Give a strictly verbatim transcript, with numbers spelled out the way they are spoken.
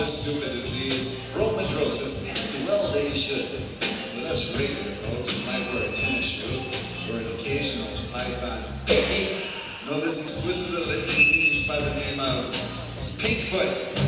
this stupid disease, bromidrosis, and well they should. Let us regular folks might wear a tennis shoe or an occasional python pinky. Know this exquisite little inconvenience by the name of pink foot.